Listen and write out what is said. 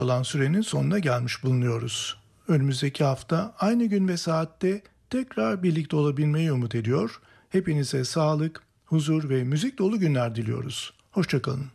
olan sürenin sonuna gelmiş bulunuyoruz. Önümüzdeki hafta aynı gün ve saatte tekrar birlikte olabilmeyi umut ediyor. Hepinize sağlık, huzur ve müzik dolu günler diliyoruz. Hoşça kalın.